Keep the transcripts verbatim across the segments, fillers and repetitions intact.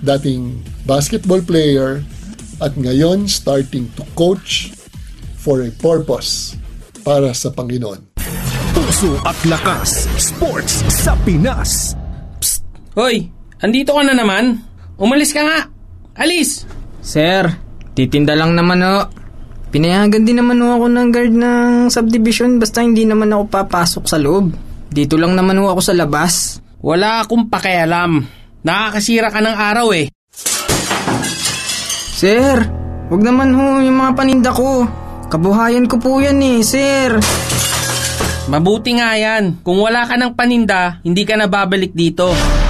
dating basketball player, at ngayon starting to coach for a purpose para sa Panginoon. Puso at lakas, sports sa Pinas. Psst! Hoy, andito ka na naman? Umalis ka nga! Alis! Sir, titinda lang naman o. Pinayagan din naman o ako ng guard ng subdivision basta hindi naman ako papasok sa loob. Dito lang naman o ako sa labas. Wala akong pakialam. Nakakasira ka ng araw eh. Sir, wag naman ho yung mga paninda ko. Kabuhayan ko po yan eh, sir. Mabuti nga yan. Kung wala ka ng paninda, hindi ka na babalik dito.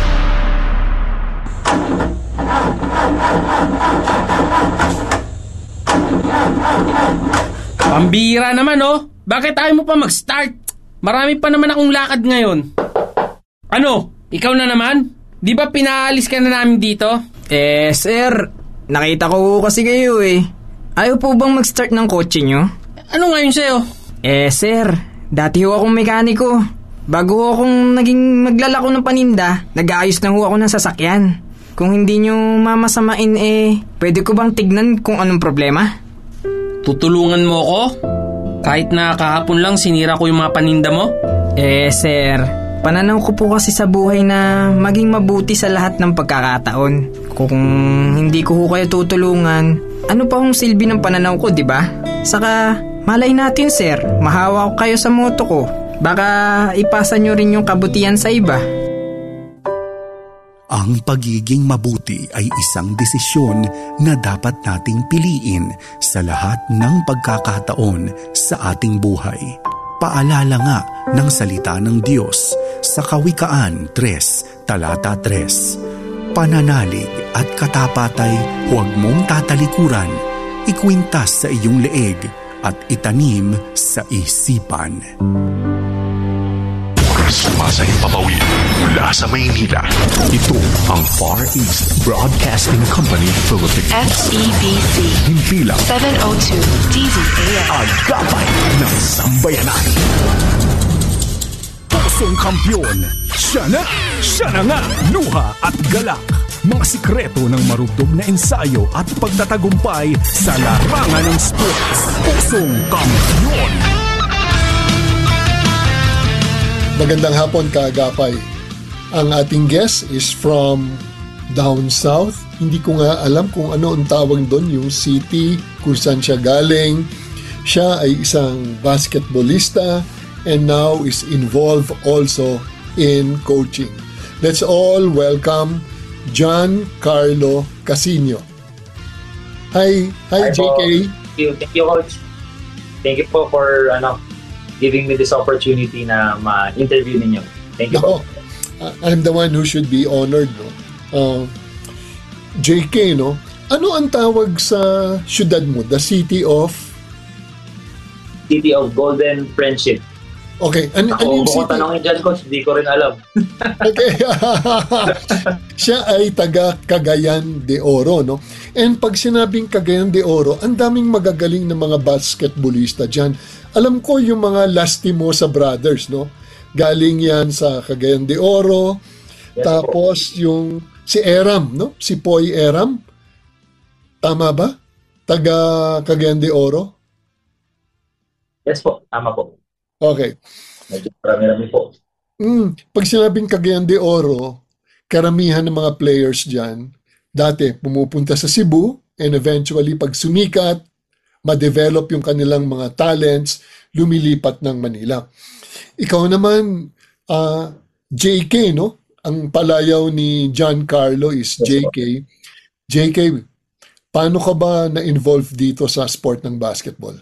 Pambira naman oh. Bakit ayaw mo pa mag-start? Marami pa naman akong lakad ngayon. Ano? Ikaw na naman? Di ba pinaalis ka na namin dito? Eh, sir, nakita ko kasi kayo eh. Ayaw po bang mag-start ng kotse nyo? Ano ngayon sa'yo? Eh, sir, dati ho akong mekaniko. Bago ho akong naging maglalako ng paninda, nag-aayos na ho ako ng sasakyan. Kung hindi nyo mamasamain eh, pwede ko bang tignan kung anong problema? Tutulungan mo ako? Kahit na kahapon lang sinira ko yung mga paninda mo? Eh, sir, pananaw ko po kasi sa buhay na maging mabuti sa lahat ng pagkakataon. Kung hindi ko ho kayo tutulungan, ano pa hong silbi ng pananaw ko, di ba? Saka, malay natin, sir, mahawa ko kayo sa moto ko. Baka ipasa nyo rin yung kabutihan sa iba. Ang pagiging mabuti ay isang desisyon na dapat nating piliin sa lahat ng pagkakataon sa ating buhay. Paalala nga ng salita ng Diyos sa Kawikaan three, talata three. Pananalig at katapatay huwag mong tatalikuran, ikwintas sa iyong leeg at itanim sa isipan. Sumasahing papawid mula sa Maynila. Ito ang Far East Broadcasting Company Philippines. F E B C. Himpilang seven oh two D Z A M. Agapay ng Sambayanan. Pusong kampyon. Siya na, siya na nga. Luha at galak. Mga sikreto ng marubdob na ensayo at pagtatagumpay sa larangan ng sports. Pusong kampyon. Magandang hapon, kaagapay. Ang ating guest is from down south. Hindi ko nga alam kung ano ang tawag doon, yung city kung saan siya galing. Siya ay isang basketballista and now is involved also in coaching. Let's all welcome John Carlo Casino. Hi, hi, hi J K. Thank you, thank you, Coach. Thank you po for ano, giving me this opportunity na ma-interview ninyo. Thank you No, po. I'm the one who should be honored. No? Uh, J K, no? Ano ang tawag sa syudad mo? The city of? City of Golden Friendship. Okay. An- Ako, ano yung kung city? tanongin dyan, Coach, di ko rin alam. Okay. Siya ay taga Cagayan de Oro, no? And pag sinabing Cagayan de Oro, ang daming magagaling na mga basketballista dyan. Alam ko yung mga Lastimosa Brothers, no? Galing yan sa Cagayan de Oro. Yes, Tapos po. Yung si Eram, no? Si Poy Eram. Tama ba? Taga Cagayan de Oro? Yes po, tama po. Okay. Medyo marami-rami po. Mm, pag sinabing Cagayan de Oro, karamihan ng mga players dyan, dati pumupunta sa Cebu and eventually pag sumikat, ma-develop yung kanilang mga talents, lumilipat ng Manila. Ikaw naman, uh, J K, no? Ang palayaw ni John Carlo is J K. J K, paano ka ba na-involve dito sa sport ng basketball?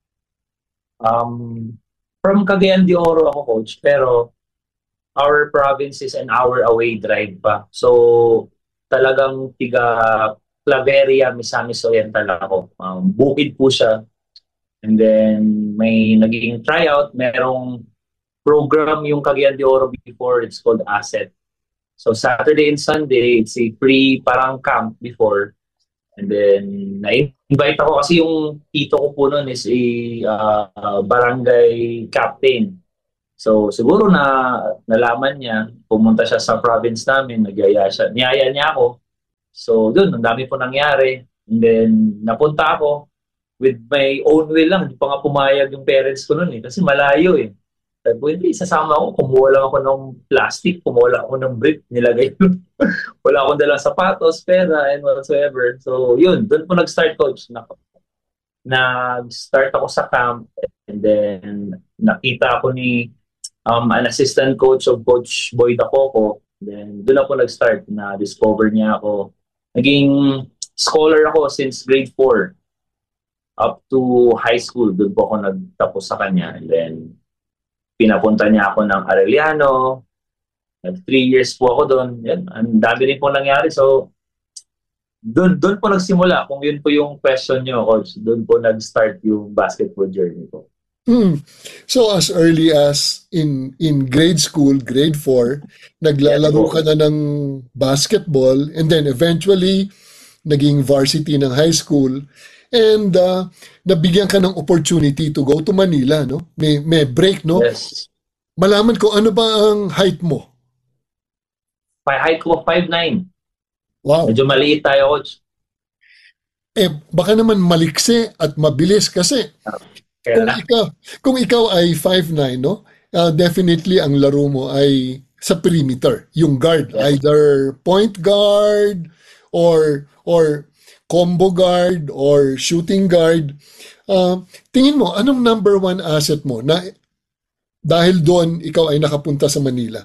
Um, from Cagayan de Oro ako, Coach, pero our province is an hour away drive pa. So, talagang tiga Claveria, Misamis Oriental ako. Um, bukid po siya. And then, may naging tryout. Merong program yung Cagayan de Oro before. It's called Asset. So, Saturday and Sunday, it's a free parang camp before. And then, na-invite ako kasi yung tito ko po noon is a uh, barangay captain. So, siguro na nalaman niya, pumunta siya sa province namin, nagyaya siya. Niyaya niya ako. So, dun, ang dami po nangyari. And then, napunta ako with my own will lang. Hindi pa nga pumayag yung parents ko nun eh. Kasi malayo eh. Sabi ko, hindi, sasama ako. Kumuha lang ako ng plastic, kumuha lang ako ng brick, nilagay yun. Wala akong dalang sapatos, pera, and whatsoever. So, yun, doon po nag-start, coach. Nag-start ako sa camp, and then nakita ako ni um, an assistant coach of Coach Boy Dacoco. Then, doon ako nag-start, na-discover niya ako. Naging scholar ako since grade four up to high school. Doon po ako nagtapos sa kanya. And then, pinapunta niya ako ng Arellano. Three years po ako doon. Yan, ang dami rin po nangyari. So, doon, doon po nagsimula. Kung yun po yung question niyo, coach, doon po nag-start yung basketball journey ko. Mm. So, as early as in in grade school, grade four, naglalaro ka na ng basketball, and then eventually, naging varsity ng high school, and uh, nabigyan ka ng opportunity to go to Manila, no? May, may break, no? Yes. Malaman ko, ano ba ang height mo? My height ko, five nine. Wow. Medyo maliit tayo, coach. Eh, baka naman maliksi at mabilis kasi Kaya kung na. ikaw, kung ikaw ay five nine, no? Uh, definitely ang laro mo ay sa perimeter. Yung guard, Yes. either point guard or or combo guard or shooting guard. Uh, tingin mo, anong number one asset mo na dahil doon ikaw ay nakapunta sa Manila?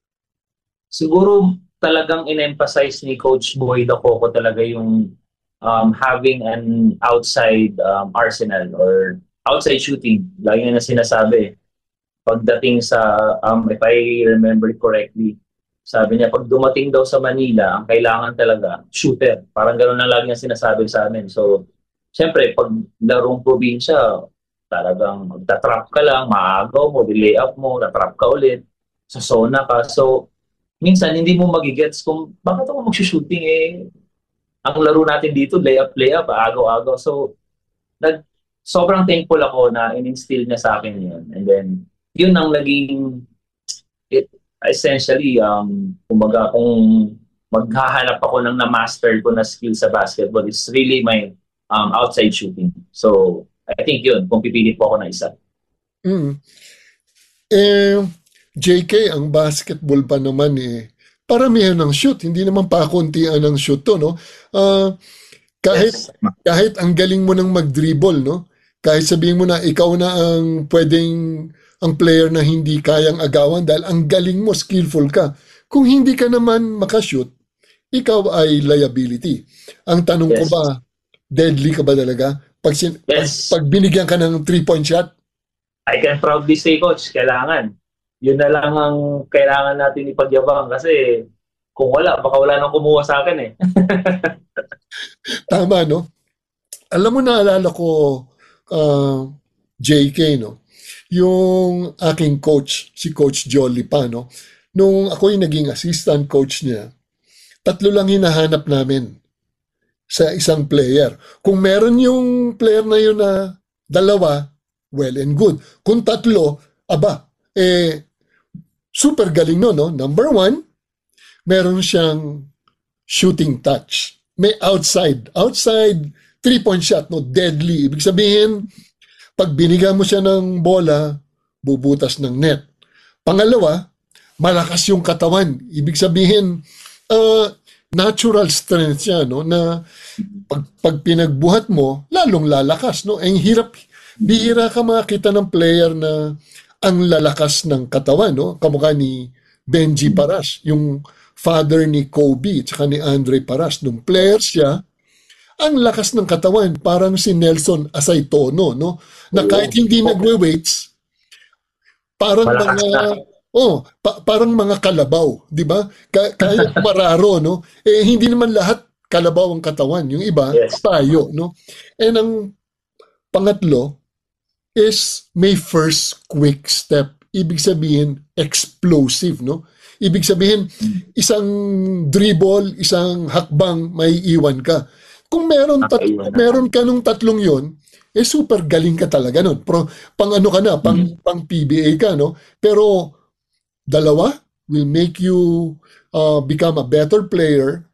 Siguro talagang in-emphasize ni Coach Boy Dacoco talaga yung um, having an outside um, arsenal or outside shooting. Lagi na sinasabi. Pagdating sa, um, if I remember correctly, sabi niya, pag dumating daw sa Manila, ang kailangan talaga, shooter. Parang gano'n na lagi niya sinasabi sa amin. So, siyempre, pag larong probinsya, talagang magtatrap ka lang, maagaw mo, delay up mo, tatrap ka ulit, sa zona ka. So, minsan, hindi mo magigets kung bakit ako mag-shooting eh. Ang laro natin dito, layup, layup, agaw-agaw. So, nag, sobrang thankful ako na in-instill niya sa akin yun. And then, yun ang naging, it, essentially, um, kumbaga, kung maghahanap ako ng na-master ko na skill sa basketball, it's really my um, outside shooting. So, I think yun, kung pipili po ako na isa. Mm. Eh, J K, ang basketball pa naman eh, paramihan ng shoot. Hindi naman pakuntian ng shoot to, no? Uh, kahit, Yes. kahit ang galing mo ng mag-dribble, no? Kahit sabihin mo na ikaw na ang pwedeng, ang player na hindi kayang agawan dahil ang galing mo, skillful ka. Kung hindi ka naman makashoot, ikaw ay liability. Ang tanong ko Yes. ba, deadly ka ba talaga? Pag, sin- Yes. pag, pag binigyan ka ng three-point shot, I can proudly say, Coach, kailangan. Yun na lang ang kailangan natin ipagyabang kasi kung wala, baka wala nang kumuha sa akin eh. tama, no? Alam mo, naalala ko, uh, J K, no? Yung aking coach, si Coach Jolly pa, no? Nung ako'y naging assistant coach niya, tatlo lang hinahanap namin sa isang player. Kung meron yung player na yun na dalawa, well and good. Kung tatlo, aba, eh, super galing no, no? Number one, meron siyang shooting touch. May outside, outside three-point shot, no? Deadly. Ibig sabihin, pag binigyan mo siya ng bola, bubutas ng net. Pangalawa, malakas yung katawan. Ibig sabihin, uh, natural strength siya, no? Na pag, pag pinagbuhat mo, lalong lalakas, no? Ang hirap, bihira ka makita ng player na ang lalakas ng katawan, no? Kamukha ni Benji Paras, yung father ni Kobe, tsaka ni Andre Paras. Nung player siya, ang lakas ng katawan, parang si Nelson Asaytono, no? Na kahit hindi nagwe-weights, parang Malakas mga na. oh, pa- parang mga kalabaw, 'di ba? Ka- kahit mararo, no? Eh hindi naman lahat kalabaw ang katawan, yung iba Yes. tayo, no? And ang pangatlo is may first quick step. Ibig sabihin explosive, no? Ibig sabihin isang dribble, isang hakbang may iwan ka. Kung meron tat- Nakaiwan na. meron ka nung tatlong 'yon, eh super galing ka talaga nun. Pro, pang ano ka na, pang, pang P B A ka, no? Pero dalawa will make you uh, become a better player.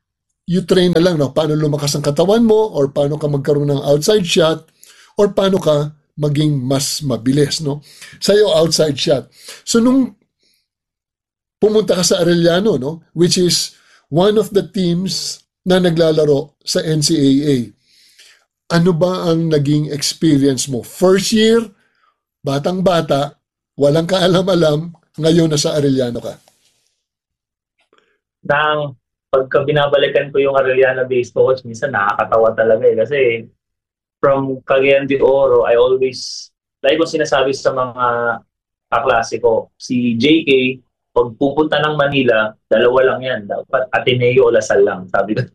you train na lang, no? Paano lumakas ang katawan mo, or paano ka magkaroon ng outside shot, or paano ka maging mas mabilis, no? Sa'yo, outside shot. So, nung pumunta ka sa Arellano, no? Which is one of the teams na naglalaro sa N C A A. Ano ba ang naging experience mo? First year, batang-bata, walang kaalam-alam, ngayon nasa Arellano ka. Nang pagka binabalikan ko yung Arellano baseball coach, minsan nakakatawa talaga eh. Kasi from Cagayan de Oro, I always, like ko sinasabi sa mga kaklase ko, si J K, pag pupunta ng Manila, dalawa lang yan. Dapat Ateneo o Lasal lang. Sabi ko,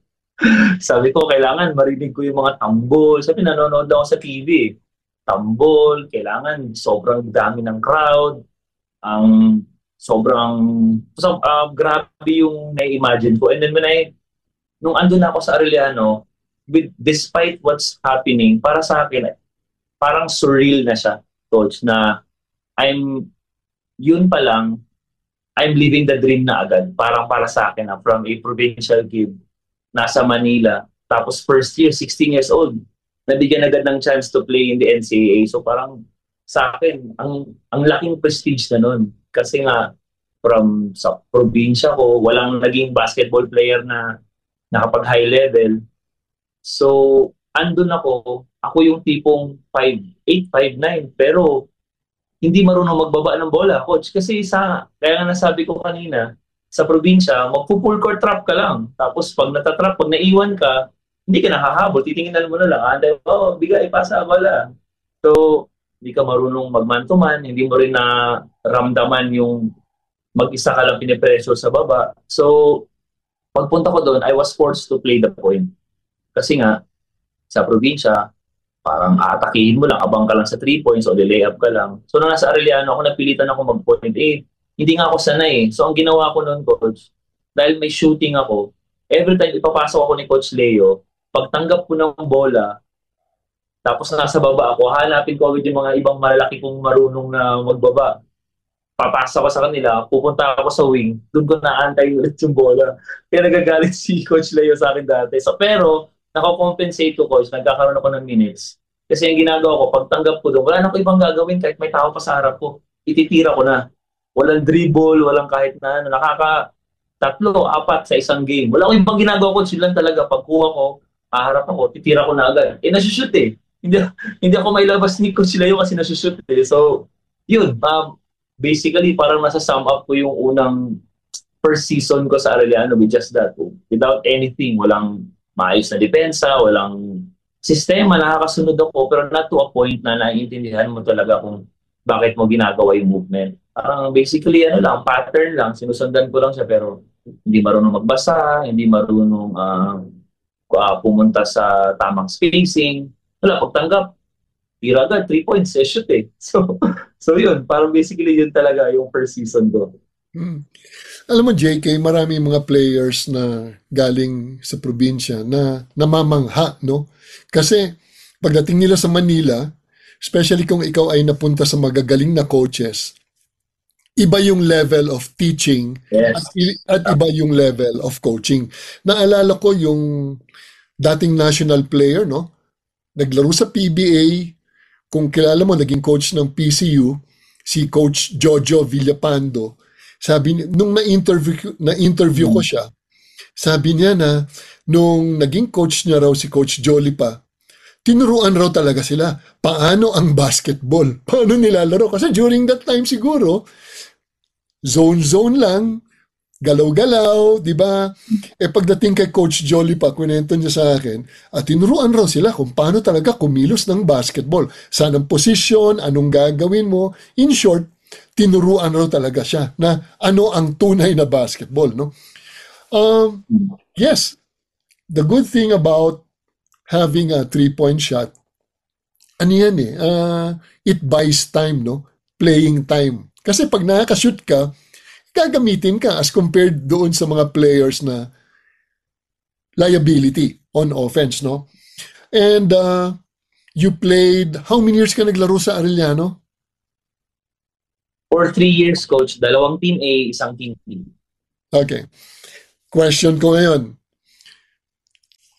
sabi ko, kailangan marinig ko yung mga tambol. Sabi, nanonood ako sa T V. Tambol, kailangan sobrang dami ng crowd. Ang um, sobrang, so, uh, grabe yung na-imagine ko. And then when I, nung andun ako sa Arellano, with, despite what's happening, para sa akin, parang surreal na siya, coach, na I'm, yun pa lang, I'm living the dream na agad. Parang para sa akin na from a provincial kid, nasa Manila, tapos first year, sixteen years old, nabigyan agad ng chance to play in the N C A A. So parang sa akin, ang, ang laking prestige na nun. Kasi nga, from sa probinsya ko, walang naging basketball player na nakapag high level. So, andun ako, ako yung tipong five eight, five nine, pero hindi marunong magbaba ng bola, coach. Kasi sa, kaya nga nasabi ko kanina, sa probinsya, magpo-full court trap ka lang. Tapos pag natatrap, pag naiwan ka, hindi ka nakahabol, titingnan mo na lang. Anday, oh, bigay, pasa, bola. So, hindi ka marunong mag-man to man, hindi mo rin na ramdaman yung mag-isa ka lang pinipressure sa baba. So, pagpunta ko doon, I was forced to play the point. Kasi nga, sa probinsya, parang aatakihin mo lang, abang ka lang sa three points o layup ka lang. So, nung nasa Arellano ako, napilitan ako mag-point. Eh, hindi nga ako sanay eh. So, ang ginawa ko noon, coach, dahil may shooting ako, every time ipapasok ako ni Coach Leo, pagtanggap ko ng bola, tapos nasa baba ako, hanapin ko agad yung mga ibang malalaki kong marunong na magbaba. Papasa ko sa kanila, pupunta ako sa wing, doon ko naantay ulit yung bola. Kaya nagagalit si Coach Leo sa akin dati. So, pero, nakakompensate ko, coach, nagkakaroon ako ng minutes. Kasi yung ginagawa ko, pagtanggap ko doon, wala na ko ibang gagawin kahit may tao pa sa harap ko. Ititira ko na. Walang dribble, walang kahit na ano. Nakaka tatlo, apat sa isang game. Wala ko ibang ginagawa, coach. Yun lang talaga. Pagkuha ko, aharap ako, titira ko na agad. Eh, nasushoot eh. Hindi, hindi ako mailabas ni Coach Leo kasi nasushoot eh. So, yun. Um, basically, parang nasa sum up ko yung unang first season ko sa Arellano with just that. Without anything, walang maayos na depensa, walang sistema, nakakasunod ako, pero not to a point na naiintindihan mo talaga kung bakit mo ginagawa yung movement. Parang basically, ano lang, pattern lang, sinusundan ko lang siya, pero hindi marunong magbasa, hindi marunong uh, uh, pumunta sa tamang spacing. Wala, pagtanggap, tira agad, three points, eh, shoot eh. So, so yun, parang basically yun talaga yung first season ko. Hmm. Alam mo, J K, marami mga players na galing sa probinsya na namamangha, no? Kasi pagdating nila sa Manila, especially kung ikaw ay napunta sa magagaling na coaches, iba yung level of teaching, yes, at, at iba yung level of coaching. Naalala ko yung dating national player, no? Naglaro sa P B A, kung kilala mo, naging coach ng P C U, si Coach Jojo Villapando. Sabi niya, nung na-interview, na-interview ko siya, sabi niya na nung naging coach niya raw si Coach Jolly pa, tinuruan raw talaga sila paano ang basketball, paano nilalaro. Kasi during that time siguro, zone-zone lang, galaw-galaw, di ba? Eh pagdating kay Coach Jolly pa, kunento niya sa akin, at tinuruan raw sila kung paano talaga kumilos ng basketball. Saan ang posisyon, anong gagawin mo. In short, tinuruan raw talaga siya na ano ang tunay na basketball, no? Um, yes, the good thing about having a three-point shot, ano yan eh, uh, it buys time, no? Playing time. Kasi pag nakaka-shoot ka, gagamitin ka as compared doon sa mga players na liability on offense, no? And uh, you played, how many years ka naglaro sa Arellano? For three years, coach. Dalawang team A, isang team B. Okay. Question ko ngayon.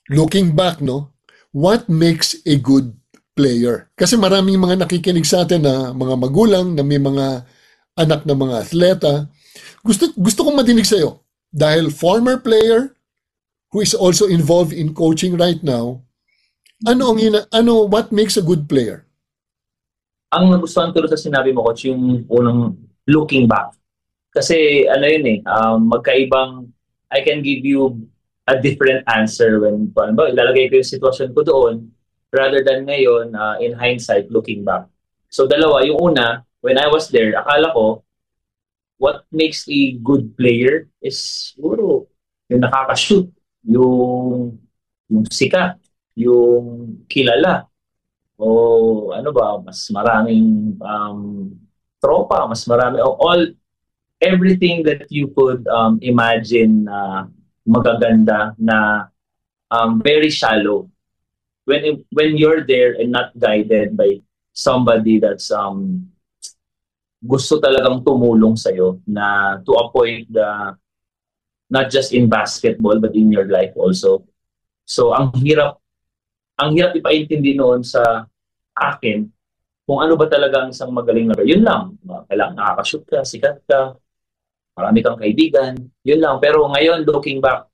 looking back, no, what makes a good player? Kasi maraming mga nakikinig sa atin na mga magulang, na may mga anak na mga atleta. Gusto, gusto kong madinig sa'yo. Dahil former player who is also involved in coaching right now, ano ang ina, ano, what makes a good player? Ang nagustuhan ko sa sinabi mo, Coach, yung unang looking back. Kasi ano yun eh, um, magkaibang, I can give you a different answer when, ano ba, ilalagay ko yung sitwasyon ko doon rather than ngayon, uh, in hindsight, looking back. So dalawa, yung una, when I was there, akala ko, what makes a good player is siguro yung nakakashoot, yung, yung sikat, yung kilala, o ano ba, mas maraming um, tropa, mas marami, all, everything that you could um, imagine na uh, magaganda na um, very shallow. When when you're there and not guided by somebody that's um gusto talagang tumulong sa'yo na to a point na not just in basketball but in your life also. So ang hirap ang hirap ipaintindi noon sa akin kung ano ba talaga ang isang magaling na player. Yun lang. Kailangan nakakashoot ka, sikat ka, marami kang kaibigan. Yun lang. Pero ngayon, looking back,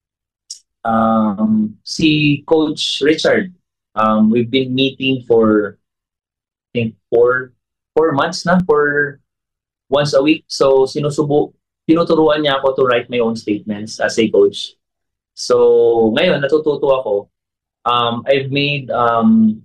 um, si Coach Richard, um, we've been meeting for, I think, four, four months na, for once a week. So, sinusubo, tinuturuan niya ako to write my own statements as a coach. So, ngayon, natututo ako. Um, I've made, um,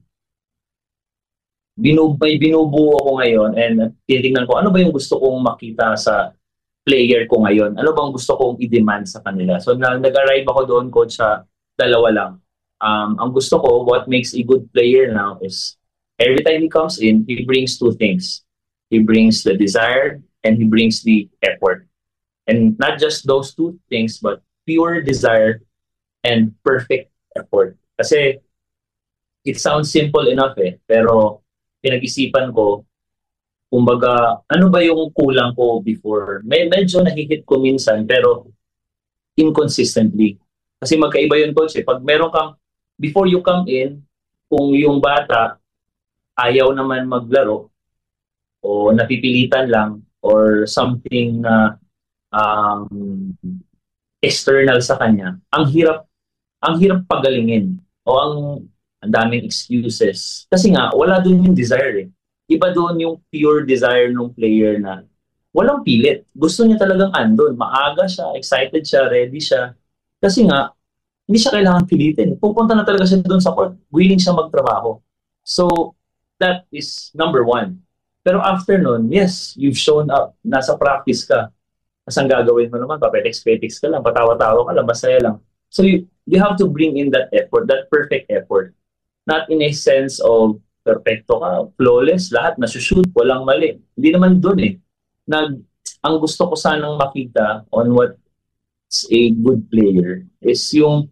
binu may binubuo ako ngayon and titingnan ko ano ba yung gusto kong makita sa player ko ngayon. Ano bang gusto kong i-demand sa kanila. So, na, nag-arrive ako doon, Coach, sa dalawa lang. Um, ang gusto ko, what makes a good player now is every time he comes in, he brings two things. He brings the desire and he brings the effort. And not just those two things, but pure desire and perfect effort. Kasi it sounds simple enough eh, pero pinag-isipan ko, kumbaga, ano ba yung kulang ko before? May, medyo nahihit ko minsan, pero inconsistently. Kasi magkaiba yun, Coach. Eh. Pag meron kang, before you come in, kung yung bata ayaw naman maglaro, o napipilitan lang, or something na uh, um, external sa kanya, ang hirap, ang hirap pagalingin. O ang ang daming excuses. Kasi nga, wala doon yung desire eh. Iba doon yung pure desire ng player na walang pilit. Gusto niya talagang andun. Maaga siya, excited siya, ready siya. Kasi nga, hindi siya kailangan pilitin. Pupunta na talaga siya doon sa court. Willing siya magtrabaho. So, that is number one. Pero after nun, yes, you've shown up. Nasa practice ka. Kasi ang gagawin mo naman, papetex-petex ka lang, patawa-tawa ka lang, masaya lang. So, you, you have to bring in that effort, that perfect effort. Not in a sense of perfecto ka, flawless, lahat nasushoot, walang mali. Hindi naman doon eh. Nag, ang gusto ko sanang makita on what's a good player is yung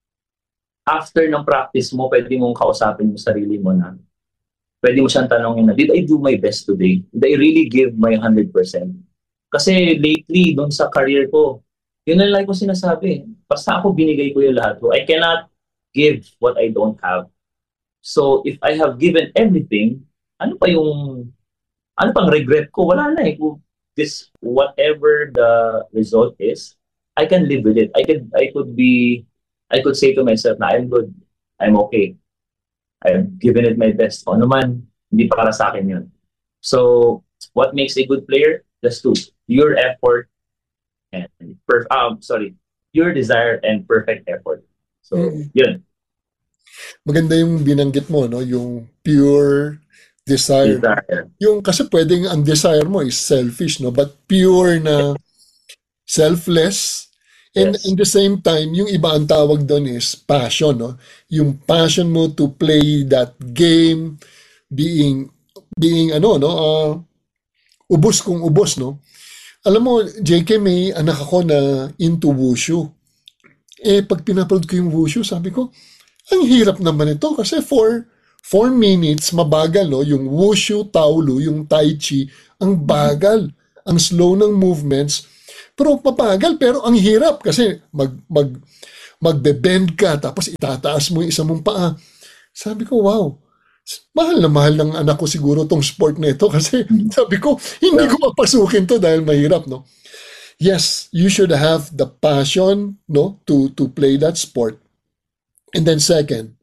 after ng practice mo, pwede mong kausapin yung sarili mo na pwede mo siyang tanongin na, did I do my best today? Did I really give my one hundred percent? Kasi lately, doon sa career ko, yun na lang ko sinasabi. Basta ako binigay ko yung lahat ko. I cannot give what I don't have. So, if I have given everything, ano pa yung, ano pang regret ko? Wala na eh. This, whatever the result is, I can live with it. I could, I could be, I could say to myself na I'm good. I'm okay. I've given it my best. O naman, hindi para sa akin yun. So, what makes a good player? Just two. Your effort and, per, um, sorry, your desire and perfect effort. So, mm. yun. Maganda yung binanggit mo, no? Yung pure desire. desire. Yung kasi pwedeng ang desire mo is selfish, no? But pure na selfless. And yes. In the same time, yung iba ang tawag doon is passion, no? Yung passion mo to play that game, being being ano, no? Uh, ubos kung ubos, no? Alam mo, J K, may anak ako na into wushu. Eh, pag pinapalood ko yung wushu, sabi ko, ang hirap naman ito kasi for four minutes, mabagal, no? Yung wushu, taolu, yung tai chi, ang bagal, ang slow ng movements, pero mabagal, pero ang hirap kasi mag, mag, magbe-bend ka, tapos itataas mo yung isa mong paa. Sabi ko, wow, mahal na mahal ng anak ko siguro tong sport na ito kasi sabi ko, hindi ko mapasukin to dahil mahirap, no? Yes, you should have the passion, no, to to play that sport. And then second,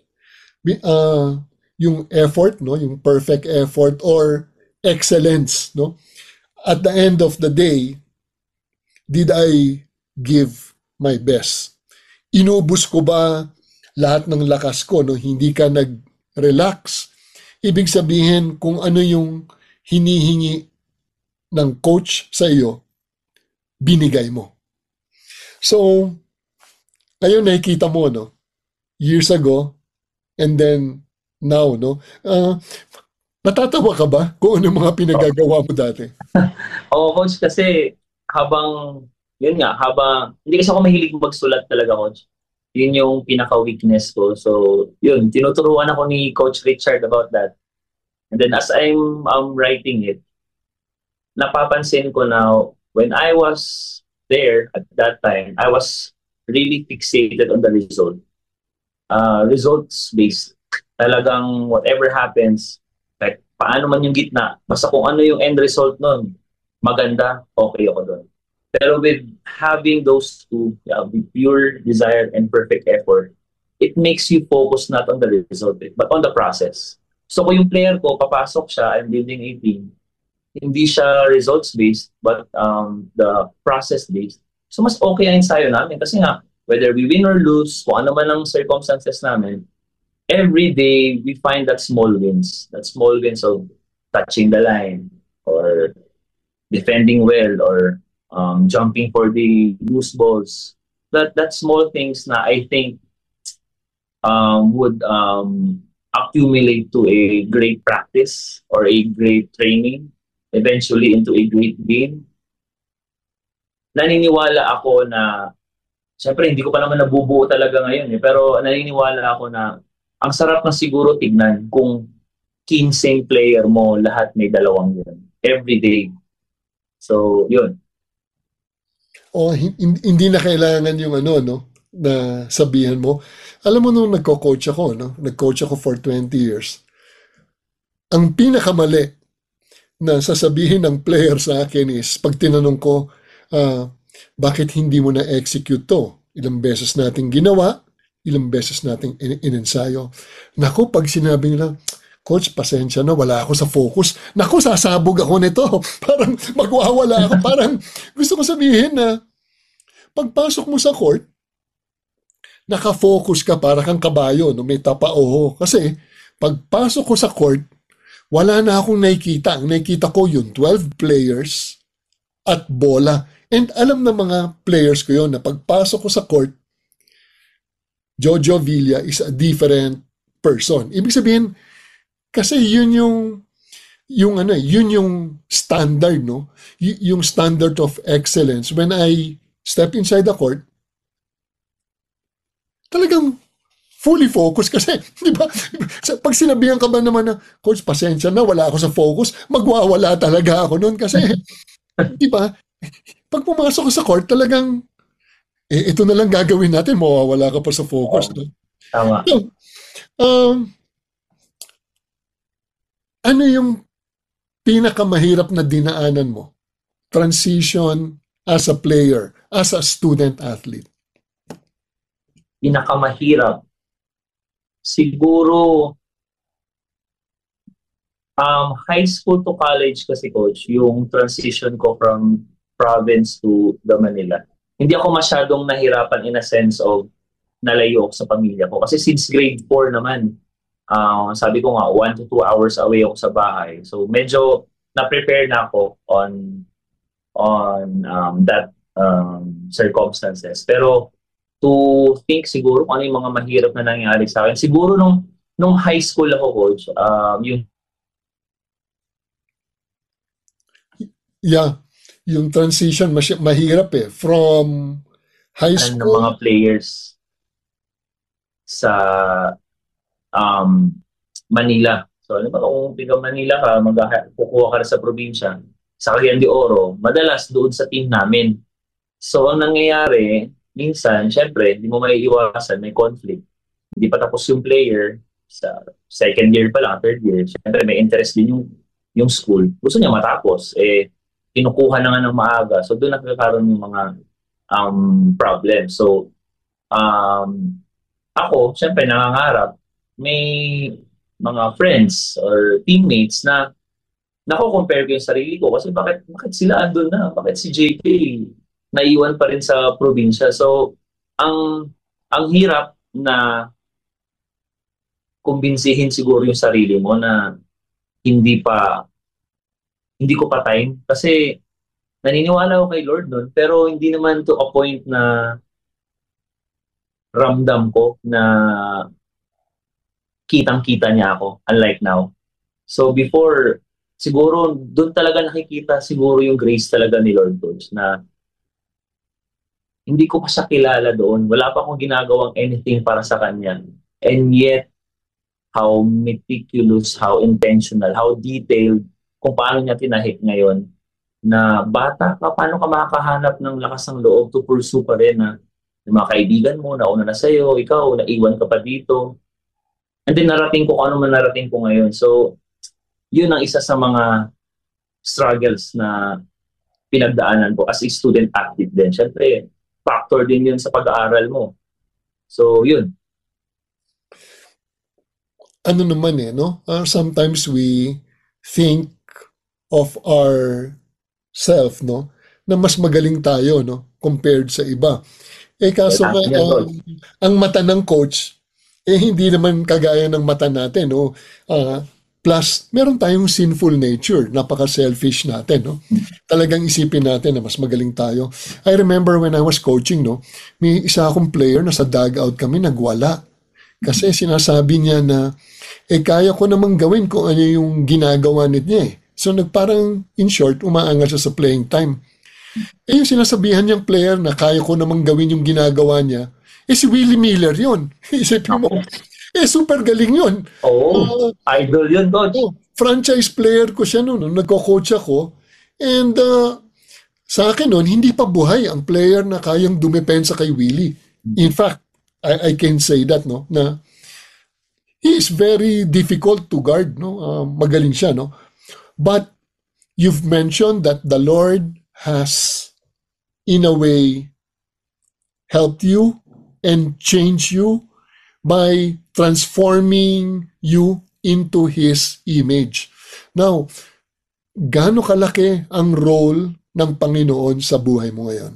uh, yung effort, no, yung perfect effort or excellence, no? At the end of the day, did I give my best? Inubos ko ba lahat ng lakas ko, no? Hindi ka nag-relax. Ibig sabihin, kung ano yung hinihingi ng coach sa iyo, binigay mo. So, ngayon nakikita mo, no? Years ago, and then now, no? Uh, natatawa ka ba kung ano mga pinagagawa mo dati? Oo, coach, kasi habang, yun nga, habang, hindi kasi ako mahilig magsulat talaga, coach. Yun yung pinaka-weakness ko. So, yun, tinuturuan ako ni Coach Richard about that. And then as I'm um, writing it, napapansin ko na when I was there at that time, I was really fixated on the result. Uh, results-based. Talagang whatever happens, like paano man yung gitna, basta kung ano yung end result nun, maganda, okay ako doon. Pero with having those two, yeah, with pure desire and perfect effort, it makes you focus not on the result, but on the process. So kung yung player ko, papasok siya, I'm building a team, hindi siya results-based, but um, the process-based. So mas okay ang ensayo namin. Kasi nga, whether we win or lose, kung ano man ang circumstances namin, every day we find that small wins. That small wins of touching the line, or defending well, or um, jumping for the loose balls. That, that small things na I think um, would um, accumulate to a great practice or a great training, eventually into a great game. Naniniwala ako na, siyempre hindi ko pa naman nabubuo talaga ngayon, eh, pero naniniwala ako na ang sarap na siguro tignan kung quinze player mo, lahat may dalawang yun. Every day. So, yun. O, hindi na kailangan yung ano, no, na sabihan mo. Alam mo nung nagko-coach ako, no? Nag-coach ako for twenty years. Ang pinakamali na sasabihin ng player sa akin is, pag tinanong ko, uh, bakit hindi mo na-execute to? Ilang beses nating ginawa, ilang beses nating in- inensayo. Naku, pag sinabi nila, Coach, pasensya na, wala ako sa focus. Naku, sasabog ako nito. Parang magwawala ako. Parang gusto ko sabihin na, pagpasok mo sa court, nakafocus ka para kang kabayo, no? May tapao. Kasi, pagpasok ko sa court, wala na akong nakikita. Ang nakikita ko yung twelve players at bola. And alam na mga players ko yon na pagpasok ko sa court, Jojo Villa is a different person. Ibig sabihin, kasi yun yung, yung ano, yun yung standard, no? Y- yung standard of excellence. When I step inside the court, talagang fully focused kasi, di ba? Pag sinabihan ka ba naman na, Coach, pasensya na, wala ako sa focus, magwawala talaga ako noon kasi, di ba? Pag pumasok ka sa court, talagang, eh, ito na lang gagawin natin, mawawala ka pa sa focus. Oh, no? Tama. So, um, ano yung pinakamahirap na dinaanan mo? Transition as a player, as a student athlete. Pinakamahirap. Siguro, um, high school to college kasi, Coach, yung transition ko from province to the Manila. Hindi ako masyadong nahirapan in a sense of nalayo ako sa pamilya ko. Kasi since grade four naman, uh, sabi ko nga, one to two hours away ako sa bahay. So medyo na-prepare na ako on on um, that um, circumstances. Pero to think siguro kung ano yung mga mahirap na nangyari sa akin. Siguro nung, nung high school ako, Coach, um, yung... Yeah, yung transition mas- mahirap eh. From high school... ng mga players sa um, Manila. So, ano ba kung tiga Manila ka, magkukuha ka sa probinsya, sa Cagayan de Oro, madalas doon sa team namin. So, ang nangyayari, minsan, syempre, hindi mo maiiwasan, may conflict. Hindi pa tapos yung player, sa second year pa lang, third year, syempre may interest din yung, yung school. Gusto niya matapos. Eh, kinukuha na nga ng maaga. So, doon nagkakaroon yung mga um, problem. So, um, ako, syempre, nangangarap, may mga friends or teammates na nako-compare ko yung sarili ko kasi bakit bakit sila andun na? Bakit si J K naiwan pa rin sa probinsya? So, ang ang hirap na kumbinsihin siguro yung sarili mo na hindi pa hindi ko pa time kasi naniniwala ako kay Lord nun pero hindi naman to a point na ramdam ko na kitang-kita niya ako unlike now. So before siguro doon talaga nakikita siguro yung grace talaga ni Lord Coach na hindi ko pa siya kilala doon. Wala pa akong ginagawang anything para sa kanya. And yet, how meticulous, how intentional, how detailed, kung paano niya tinahik ngayon na bata ka, paano ka makakahanap ng lakas ng loob to pursue pa rin na yung mga kaibigan mo, nauna na sa'yo, ikaw, naiwan ka pa dito. And then narating ko kung ano man narating ko ngayon. So, yun ang isa sa mga struggles na pinagdaanan ko as a student athlete din. Siyempre, factor din yun sa pag-aaral mo. So, yun. Ano naman eh, no? Uh, sometimes we think of our self, no? Na mas magaling tayo, no? Compared sa iba. Eh kaso nga, uh, ang mata ng coach, eh hindi naman kagaya ng mata natin, no? Uh, plus, meron tayong sinful nature. Napaka-selfish natin, no? Talagang isipin natin na mas magaling tayo. I remember when I was coaching, no? May isa akong player na sa dugout kami nagwala. Kasi sinasabi niya na, eh kaya ko namang gawin kung ano yung ginagawa niya eh. So nagparang, in short, umaangal siya sa playing time. Eh yung sinasabihan niyang player na kaya ko namang gawin yung ginagawa niya, eh si Willie Miller yun. Isipin mo, eh super galing yun. Oo, uh, idol yun, Coach. Oh, franchise player ko siya noon, nagko-coach ako. And uh, sa akin noon, hindi pa buhay ang player na kayang dumepensa kay Willie. In fact, I, I can say that, no, na he is very difficult to guard, no? Uh, magaling siya, no? But you've mentioned that the Lord has, in a way, helped you and changed you by transforming you into His image. Now, gaano kalaki ang role ng Panginoon sa buhay mo ngayon?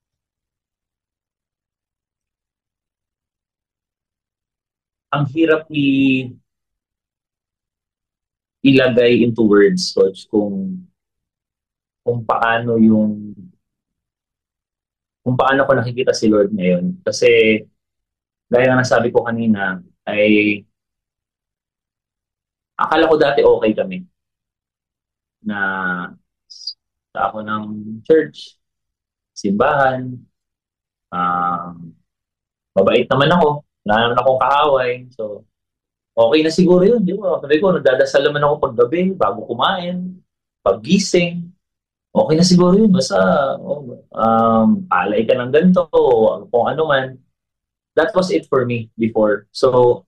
Ang hirap i ilagay into words, Coach, kung kung paano yung kung paano ko nakikita si Lord ngayon. Kasi gaya nga nasabi ko kanina, ay akala ko dati okay kami. Na sa ako ng church, simbahan, um, mabait naman ako, wala naman akong kaaway. So, okay na siguro yun. Di ba? Sabi ko, nagdadasal naman ako paggabi, bago kumain, paggising. Okay na siguro yun. Basta, oh, um, alay ka ng ganito, o kung ano man. That was it for me before. So,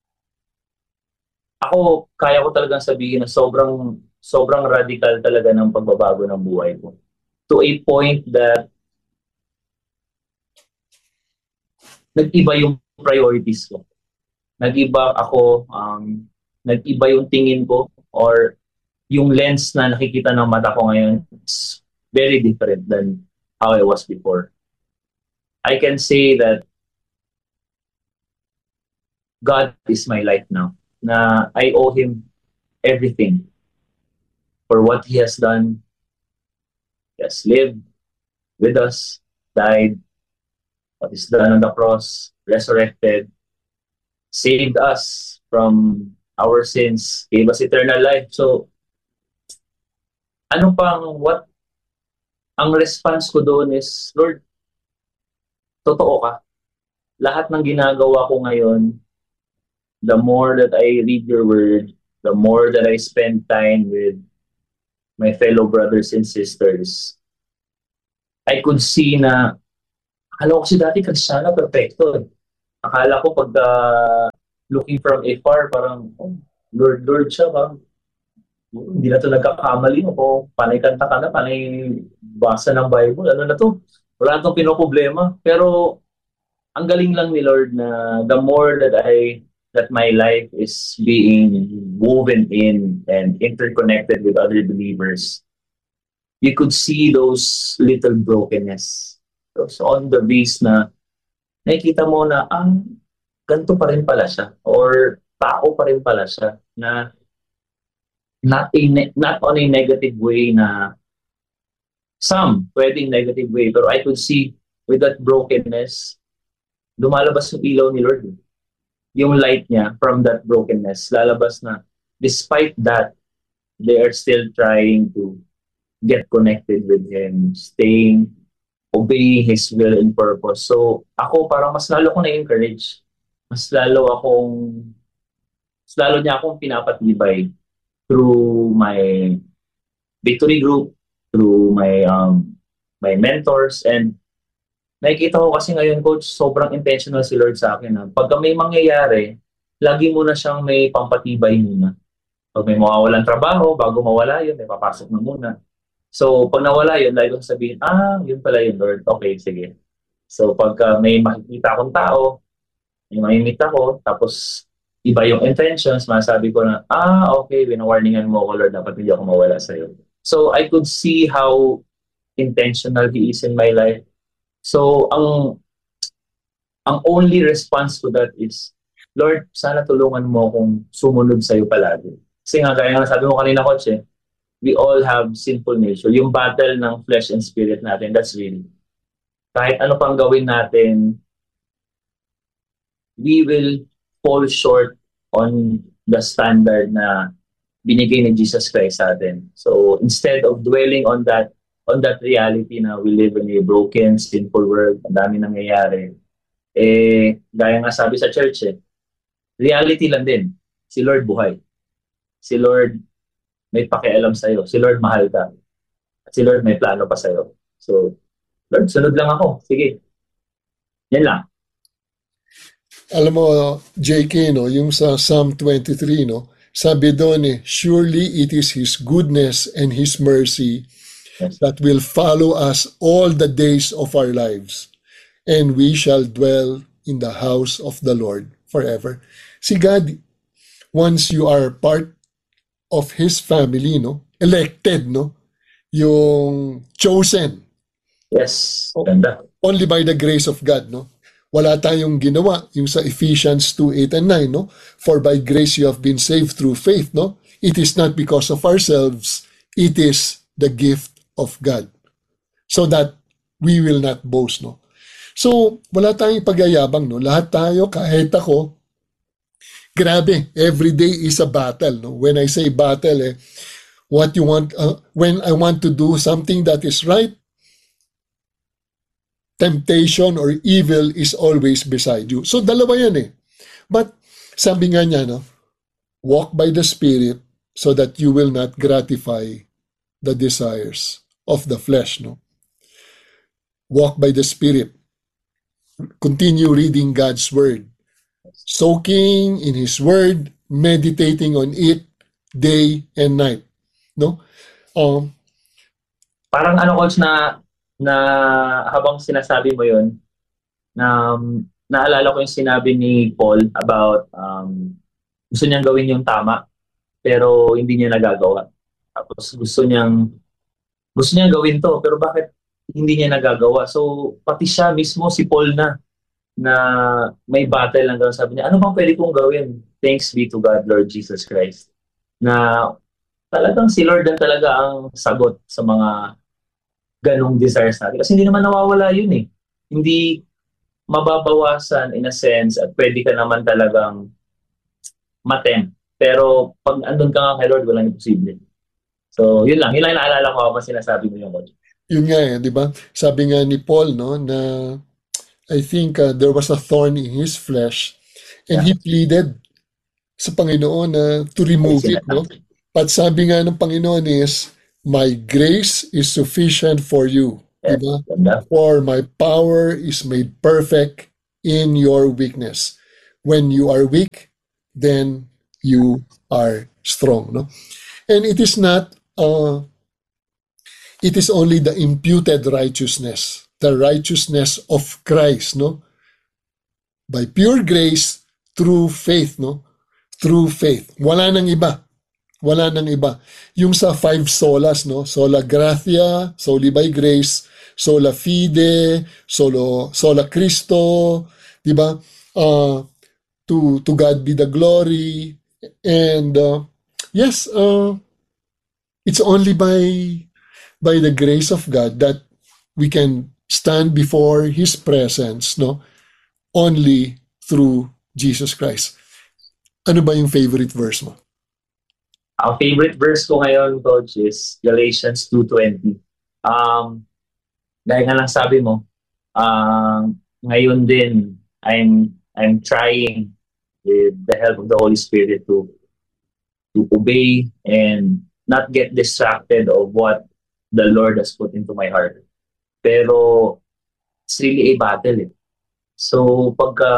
ako, kaya ko talagang sabihin na sobrang, sobrang radical talaga ng pagbabago ng buhay ko. To a point that nag-iba yung priorities ko. Nag-iba ako, um, nag-iba yung tingin ko or yung lens na nakikita ng mata ko ngayon is very different than how I was before. I can say that God is my life now. Na I owe Him everything for what He has done. He has lived with us, died, what is done on the cross, resurrected, saved us from our sins, gave us eternal life. So, ano pang what? Ang response ko doon is, Lord, totoo ka. Lahat ng ginagawa ko ngayon, the more that I read your word, the more that I spend time with my fellow brothers and sisters, I could see na Akala ko kasi dati Kristiyano, perfecto. Eh. Akala ko pag ah, looking from afar, parang, oh, Lord, Lord siya, parang, hindi na to nagkakamali. O panay kanta ka na, panay basa ng Bible. Ano na to? Wala na tong pinoproblema. Pero ang galing lang ni Lord na the more that I that my life is being woven in and interconnected with other believers, you could see those little brokenness. So, on the base na nakikita mo na ang ganito pa rin pala siya or tao pa rin pala siya na not a ne- not on a negative way na some pwedeng negative way pero I could see with that brokenness lumalabas yung ilaw ni Lord. Yung light niya from that brokenness lalabas na despite that they are still trying to get connected with Him, staying, obeying His will and purpose. So ako parang mas lalo ko na-encourage. Mas lalo akong mas lalo niya akong pinapatibay through my victory group, through my um my mentors, and nakikita ko kasi ngayon, Coach, sobrang intentional si Lord sa akin. Ha? Pagka may mangyayari, lagi muna siyang may pampatibay muna. Pag may mawawalan trabaho, bago mawala yun, may papasok na muna. So, pag nawala yun, lagi ko sabihin, ah, yun pala yun, Lord. Okay, sige. So, pagka may makikita akong tao, may mamimit ako, tapos iba yung intentions, masabi ko na, ah, okay, winawarningan mo ako, Lord, dapat hindi ako mawala sa'yo. So, I could see how intentional He is in my life. So, ang ang only response to that is, Lord, sana tulungan mo akong sumunod sa'yo palagi. Kasi nga, gaya nga sabi mo kanina, Coach, eh, we all have sinful nature. Yung battle ng flesh and spirit natin, that's real. Kahit ano pang gawin natin, we will fall short on the standard na binigay ni Jesus Christ sa atin. So instead of dwelling on that on that reality na we live in a broken, sinful world, ang dami nangyayari, eh, gaya nga sabi sa church, eh, reality lang din. Si Lord buhay. Si Lord may pakialam sa'yo. Si Lord mahal ka. At si Lord may plano pa sa'yo. So, Lord, sunod lang ako. Sige. Yan lang. Alam mo, J K, no, yung sa Psalm twenty-three, no, sabi doon eh, surely it is His goodness and His mercy Yes. that will follow us all the days of our lives, and we shall dwell in the house of the Lord forever. Si God, once you are part of His family, no, elected, no, yung chosen, Yes. Ganda. only by the grace of God, no? Wala tayong ginawa, yung sa Ephesians two, eight and nine, no? For by grace you have been saved through faith, no? It is not because of ourselves, it is the gift of God. So that we will not boast, no? So, wala tayong pagyayabang, no? Lahat tayo, kahit ako, grabe, every day is a battle, no? When I say battle, eh, what you want, uh, when I want to do something that is right, temptation or evil is always beside you. So, dalawa yan eh. But, sabi nga niya, no? Walk by the Spirit so that you will not gratify the desires of the flesh, no? Walk by the Spirit. Continue reading God's Word. Soaking in His Word, meditating on it day and night, no? Um, Parang ano, Coach, na na habang sinasabi mo yun, na um, naalala ko yung sinabi ni Paul about um, gusto niyang gawin yung tama, pero hindi niya nagagawa. Tapos gusto niyang gusto niyang gawin to, pero bakit hindi niya nagagawa? So, pati siya mismo, si Paul na, na may battle lang gano'n. Sabi niya, ano bang pwede kong gawin? Thanks be to God, Lord Jesus Christ. Na talagang si Lord dan talaga ang sagot sa mga ganong desires natin. Kasi hindi naman nawawala yun eh. Hindi mababawasan in a sense at pwede ka naman talagang matem. Pero pag andun ka nga kay Lord, walang imposible. So, yun lang. Yun lang naalala ko habang sinasabi mo yung Coach. yun nga eh, di ba? Sabi nga ni Paul, no, na I think uh, there was a thorn in his flesh and Yeah. he pleaded sa Panginoon na to remove it, no? At sabi nga ng Panginoon is, my grace is sufficient for you, Yes, Diba? ganda. For my power is made perfect in your weakness. When you are weak, then you are strong. No? And it is not, uh, it is only the imputed righteousness, the righteousness of Christ, no? By pure grace, through faith, no? Through faith. Wala nang iba. Wala nang iba. Yung sa five solas, no? Sola gratia, soli by grace, sola fide, solo, sola Cristo, di ba? Uh, to, to God be the glory. And uh, yes, uh, it's only by by the grace of God that we can stand before His presence, no? Only through Jesus Christ. Ano ba yung favorite verse mo? Ang favorite verse ko ngayon, Coach, is Galatians two twenty. Um, dahil nga lang sabi mo, um, ngayon din, I'm I'm trying with the help of the Holy Spirit to to obey and not get distracted of what the Lord has put into my heart. Pero it's really a battle eh. So pagka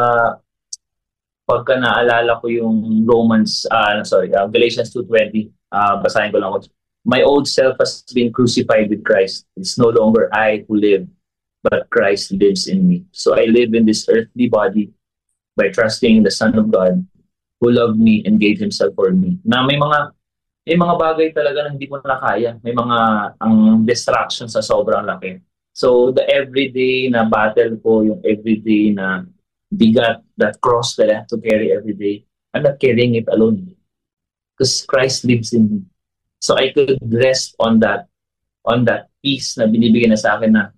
pagka naalala ko yung Romans, uh, sorry, uh, Galatians two twenty, uh, basahin ko lang. My old self has been crucified with Christ. It's no longer I who live, but Christ lives in me. So I live in this earthly body by trusting the Son of God who loved me and gave Himself for me. Na may mga may mga bagay talaga na hindi ko na kaya. May mga ang distractions sa sobrang laki. So the everyday na battle ko, yung everyday na bigat, that cross that I have to carry every day, I'm not carrying it alone. Because Christ lives in me. So I could rest on that, on that peace na binibigyan na sa akin na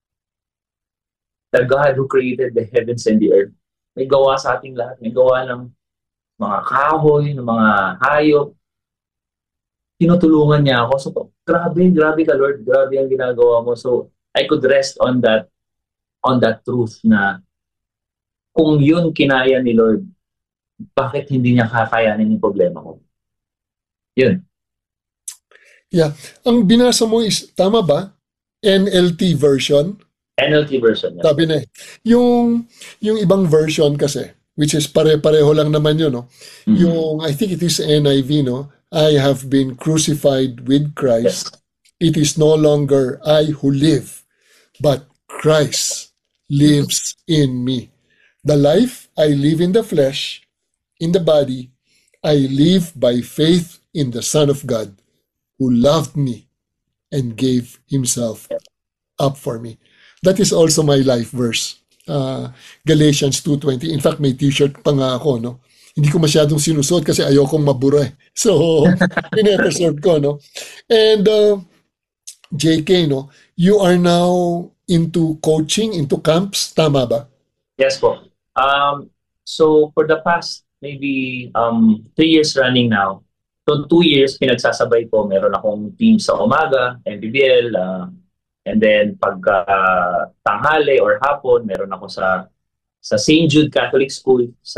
the God who created the heavens and the earth, may gawa sa ating lahat. May gawa ng mga kahoy, ng mga hayop. Tinutulungan niya ako. So, grabe, grabe ka, Lord. Grabe ang ginagawa mo. So, I could rest on that, on that truth na kung yun kinaya ni Lord, bakit hindi niya kakayanin yung problema ko? Yun. Yeah. Ang binasa mo is, tama ba? N L T version? N L T version. Yeah. Sabi na eh. Yung, yung ibang version kasi, which is pare-pareho lang naman yun, no? Mm-hmm. Yung, I think it is N I V, no? I have been crucified with Christ. Yes. It is no longer I who live, but Christ lives in me. The life I live in the flesh, in the body, I live by faith in the Son of God who loved me and gave Himself up for me. That is also my life verse. Uh, Galatians two twenty. In fact, may t-shirt pa nga ako, no? Hindi ko masyadong sinusuot kasi ayokong mabura eh. So, pinareserve ko, no? And uh, J K, no? You are now into coaching, into camps, tama ba? Yes po. Um, so, for the past maybe um, three years running now, so two years pinagsasabay ko, meron akong team sa umaga, M B B L, uh, and then pagka uh, tanghali or hapon, meron ako sa sa Saint Jude Catholic School sa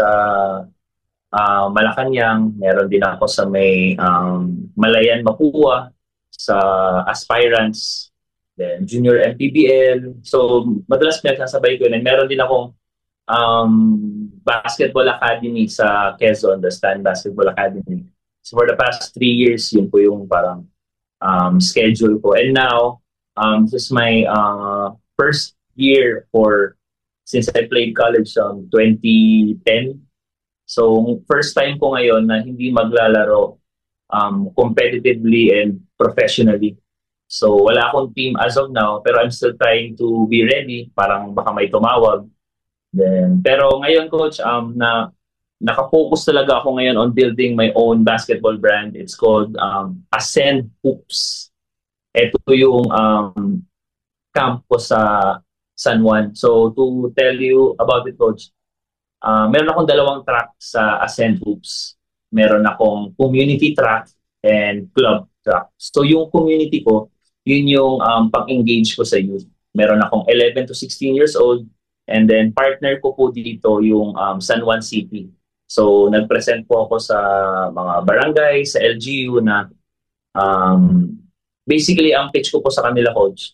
uh, Malacanang, meron din ako sa may um, Malayan Mapua, sa Aspirants, then Junior M P B L. So, madalas pinagsasabay ko yun. And meron din akong um, basketball academy sa Quezon, the Stan Basketball Academy. So, for the past three years, yun po yung parang um, schedule ko. And now, um, this is my uh, first year for since I played college um, twenty ten. So, first time ko ngayon na hindi maglalaro um, competitively and professionally. So, wala akong team as of now, pero I'm still trying to be ready. Parang baka may tumawag. Then, pero ngayon, Coach, um, na nakafocus talaga ako ngayon on building my own basketball brand. It's called um, Ascend Hoops. Ito yung um, camp ko sa San Juan. So, to tell you about it, Coach, uh, meron akong dalawang track sa Ascend Hoops. Meron akong community track and club track. So, yung community ko, yun yung um, pag-engage ko sa youth. Meron akong eleven to sixteen years old, and then partner ko po dito yung um, San Juan City. So, nag-present po ako sa mga barangay, sa L G U na um, basically, ang pitch ko po sa kanila, Coach,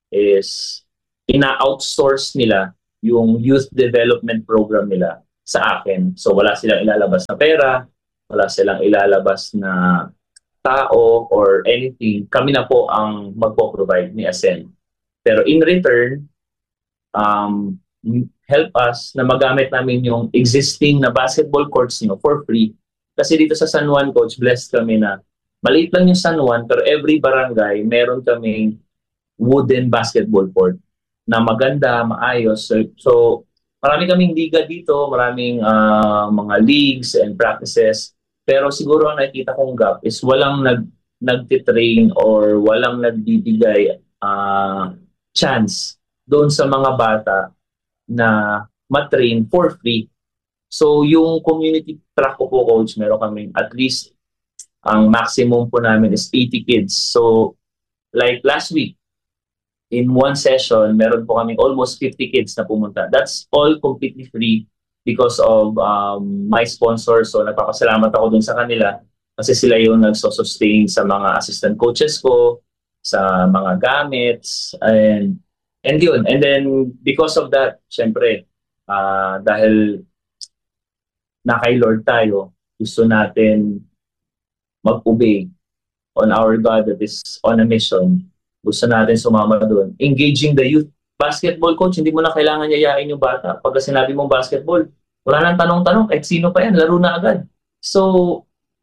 is ina-outsource nila yung youth development program nila sa akin. So wala silang ilalabas na pera, wala silang ilalabas na tao or anything. Kami na po ang magpo-provide ni Ascend. Pero in return, um, help us na magamit namin yung existing na basketball courts nyo for free. Kasi dito sa San Juan, Coach, blessed kami na maliit lang yung San Juan, pero every barangay, meron kaming wooden basketball court na maganda, maayos. So, so marami kaming liga dito, maraming uh, mga leagues and practices. Pero siguro ang nakikita kong gap is walang nag, nagtitrain or walang nagbibigay uh, chance doon sa mga bata na matrain for free. So yung community track ko po, Coach, meron kaming at least ang maximum po namin is eighty kids. So like last week, in one session, meron po kaming almost fifty kids na pumunta. That's all completely free because of um, my sponsors. So nagpapasalamat ako dun sa kanila kasi sila yung nagsosustain sa mga assistant coaches ko, sa mga gamits, and and yun. And then because of that, syempre, uh, dahil na kay Lord tayo, gusto natin mag-obey on our God that is on a mission. Gusto natin sumama doon. Engaging the youth. Basketball, coach, hindi mo na kailangan yayain yung bata. Pagka sinabi mong basketball, wala nang tanong-tanong, kahit sino pa yan, laro na agad. So,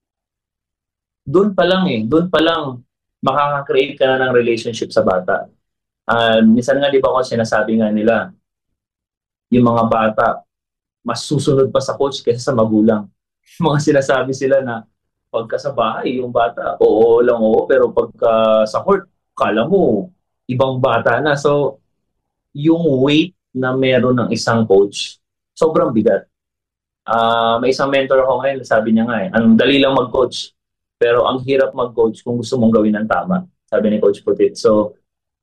doon pa lang eh, doon pa lang makaka-create ka na ng relationship sa bata. Uh, minsan nga, di ba ako sinasabi nga nila, yung mga bata, mas susunod pa sa coach kaysa sa magulang. Mga sinasabi sila na, pagka sa bahay, yung bata, oo lang oo, pero pagka sa court, kala mo, ibang bata na. So, yung weight na meron ng isang coach, sobrang bigat. Uh, may isang mentor ako ngayon, sabi niya nga eh, ang dali lang mag-coach, pero ang hirap mag-coach kung gusto mong gawin ng tama, sabi ni Coach Putit. So,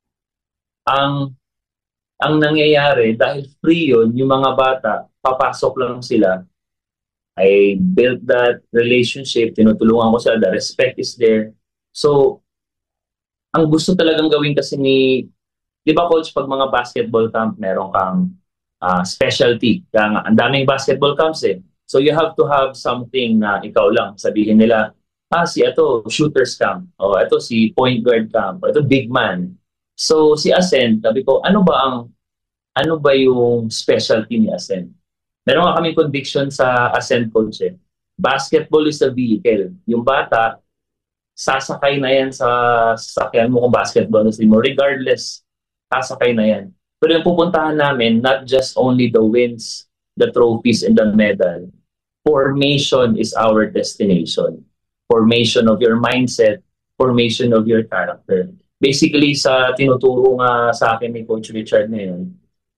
ang ang nangyayari, dahil free yun, yung mga bata, papasok lang sila, I built that relationship, tinutulungan ko sila, the respect is there. So, ang gusto talagang gawin kasi ni, di ba coach, pag mga basketball camp, meron kang uh, specialty. Kaya nga, ang daming basketball camps eh. So you have to have something na ikaw lang. Sabihin nila, ah, si ito, shooters camp. O ito, si point guard camp. O ito, big man. So si Ascend, sabi ko, ano ba ang, ano ba yung specialty ni Ascend? Meron nga kaming conviction sa Ascend, coach eh. Basketball is a vehicle. Yung bata, sasakay na yan sa sasakyan mo kung basketball mo. Regardless, sasakay na yan. Pero yung pupuntahan namin, not just only the wins, the trophies, and the medal. Formation is our destination. Formation of your mindset, formation of your character. Basically, sa tinuturo nga sa akin ni Coach Richard ngayon,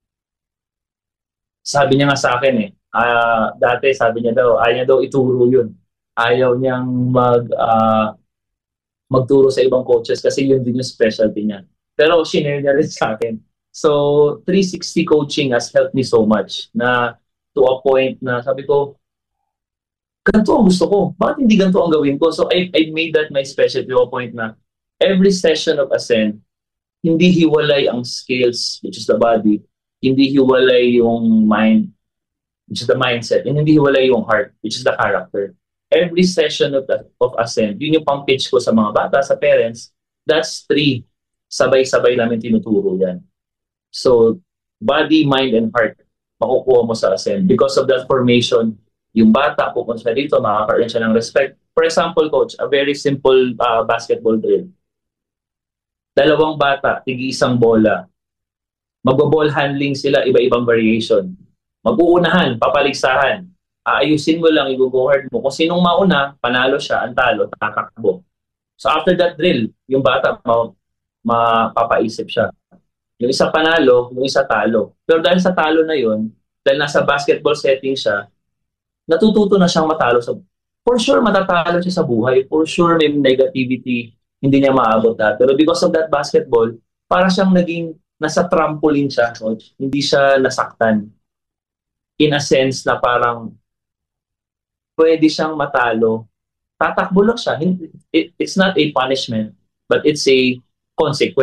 sabi niya nga sa akin eh, uh, dati sabi niya daw, ayaw niya daw ituro yun. Ayaw niyang mag... Uh, magturo sa ibang coaches kasi yun din yung specialty niya. Pero shinare niya rin sa akin. So, three sixty coaching has helped me so much na to a point na sabi ko, ganito ang gusto ko. Bakit hindi ganito ang gawin ko? So, I, I made that my specialty to a point na every session of Ascend, hindi hiwalay ang skills, which is the body, hindi hiwalay yung mind, which is the mindset, and hindi hiwalay yung heart, which is the character. Every session of, the, of Ascend, yun yung pang-pitch ko sa mga bata, sa parents, that's three. Sabay-sabay namin tinuturo yan. So, body, mind, and heart, makukuha mo sa Ascend. Because of that formation, yung bata, pupunta siya dito, makaka-earn siya ng respect. For example, coach, a very simple uh, basketball drill. Dalawang bata, tigi-isang bola. Magbo-ball handling sila, iba-ibang variation. Mag-uunahan, papaligsahan. Aayusin mo lang, i-go-hard mo. Kung sinong mauna, panalo siya, ang talo, tatakbo. So after that drill, yung bata, ma- mapapaisip siya. Yung isa panalo, yung isa talo. Pero dahil sa talo na yun, dahil nasa basketball setting siya, natututo na siyang matalo. Sa, for sure, matatalo siya sa buhay. For sure, may negativity, hindi niya maabot na. Pero because of that basketball, para siyang naging, nasa trampoline siya. Coach. Hindi siya nasaktan. In a sense na parang, pwede siyang matalo. Tatakbo lang siya. It, it's not a punishment, but it's a consequence.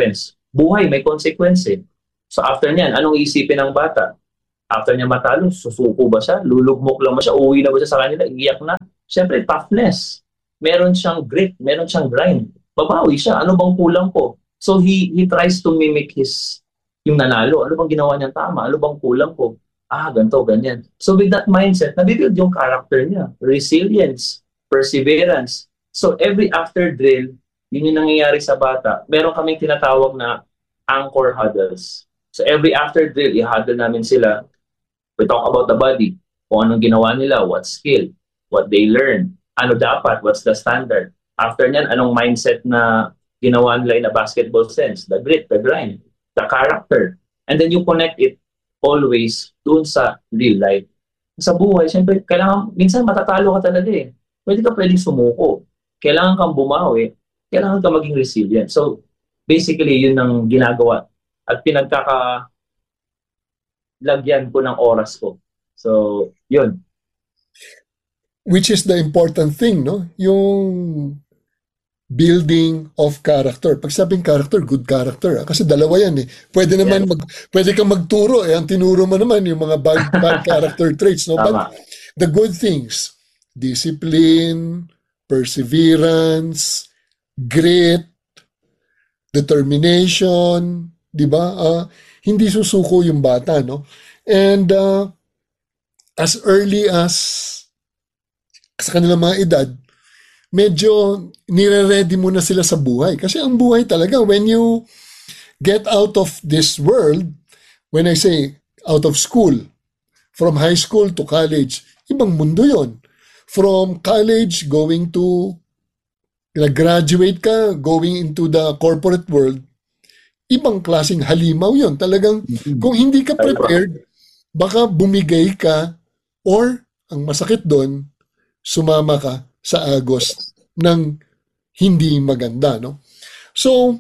buhay, may consequence eh. So after niyan, anong iisipin ng bata? After niya matalo, susuko ba siya? Lulugmok lang ba siya? Uuwi na ba siya sa kanila? Iiyak na? Siyempre, toughness. Meron siyang grit, meron siyang grind. Babawi siya. Ano bang kulang ko? So he he tries to mimic his yung nanalo. Ano bang ginawa niya tama? Ano bang kulang ko? Ah, ganito, ganyan. So with that mindset, nabibuild yung character niya. Resilience, perseverance. So every after drill, yun yung nangyayari sa bata. Meron kaming tinatawag na anchor huddles. So every after drill, i-huddle namin sila. We talk about the body, kung anong ginawa nila, what skill, what they learn, ano dapat, what's the standard. After nyan, anong mindset na ginawa nila in a basketball sense, the grit, the grind, the character. And then you connect it always dun sa real life. Sa buhay, syempre, kailangan, minsan matatalo ka talaga eh. Pwede ka pwedeng sumuko. Kailangan kang bumawi. Kailangan ka maging resilient. So, basically, yun ang ginagawa. At pinagkaka lagyan ko ng oras ko. So, yun. Which is the important thing, no? Yung building of character. Pag sabing character, good character. Ah. Kasi dalawa yan eh. Pwede naman, Yeah. mag, pwede kang magturo eh. Ang tinuro mo naman yung mga bad, bad character traits, no? Tama. But the good things, discipline, perseverance, grit, determination, di ba? Uh, hindi susuko yung bata, no? And uh, as early as sa kanilang mga edad, medyo nire-ready mo na sila sa buhay. Kasi ang buhay talaga, when you get out of this world, when I say out of school, from high school to college, ibang mundo yon. From college, going to, graduate ka, going into the corporate world, ibang klaseng halimaw yon. Talagang, kung hindi ka prepared, baka bumigay ka or, ang masakit doon, sumama ka sa agos ng hindi maganda, no? So,